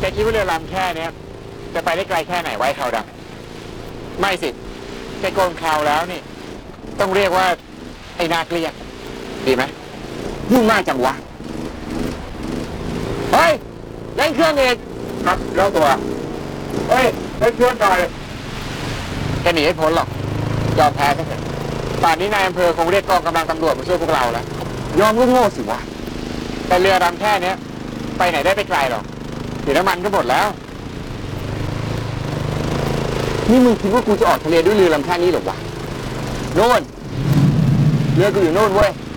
แกคิดว่าเรือลำแค่เนี้ยจะไปได้ไกลแค่ไหนไว้เขาดำไม่สิแกโกงข่าวแล้วนี่ต้องเรียกว่าไอ้นาเกลียดดีไหมยุ่งมากจังวะเฮ้ยเล่นเครื่องเองครับแล้วตัวเฮ้ยเล่นเครื่องหน่อยแกหนีให้พ้นหรอกยอมแพ้ซะเถอะป่านนี้นายอำเภอคงเรียกกองกำลังตำรวจมาช่วยพวกเราแล้วยอมก็โง่สิวะแต่เรือลำแค่เนี้ยไปไหนได้ไปไกลหรอกเดี๋ยวน้ำมันก็หมดแล้วนี่มึงคิดว่ากูจะออกทะเลด้วยเรือลำแค่นี้หรอวะโน่นเรือกูอยู่โน่นเว้ย